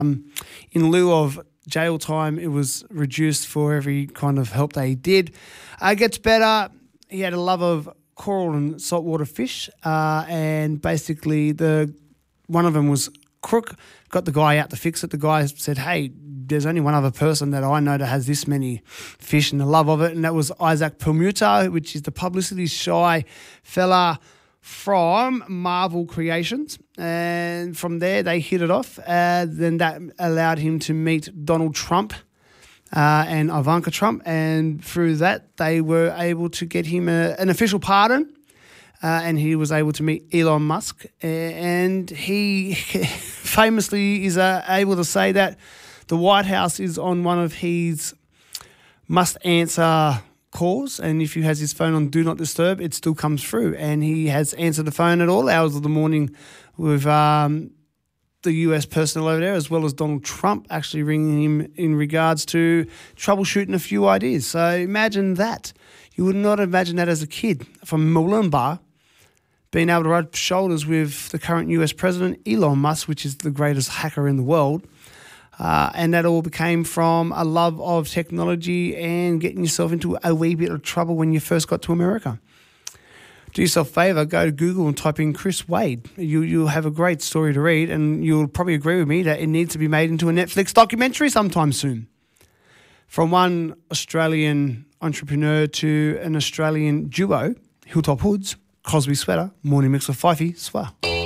In lieu of jail time, it was reduced for every kind of help that he did. It gets better. He had a love of coral and saltwater fish, and basically one of them was crook. Got the guy out to fix it. The guy said, "Hey, there's only one other person that I know that has this many fish and the love of it," and that was Isaac Permuter, which is the publicity shy fella from Marvel Creations. And from there, they hit it off. Then that allowed him to meet Donald Trump and Ivanka Trump. And through that, they were able to get him an official pardon. And he was able to meet Elon Musk. And he famously is able to say that the White House is on one of his must-answer calls, and if he has his phone on Do Not Disturb, it still comes through. And he has answered the phone at all hours of the morning with the US personnel over there, as well as Donald Trump actually ringing him in regards to troubleshooting a few ideas. So imagine that. You would not imagine that as a kid from Moolumbar, being able to rub shoulders with the current US president, Elon Musk, which is the greatest hacker in the world. And that all became from a love of technology and getting yourself into a wee bit of trouble when you first got to America. Do yourself a favour, go to Google and type in Chris Wade. You'll have a great story to read, and you'll probably agree with me that it needs to be made into a Netflix documentary sometime soon. From one Australian entrepreneur to an Australian duo, Hilltop Hoods, Cosby Sweater, Morning Mix with Fifey, Swell.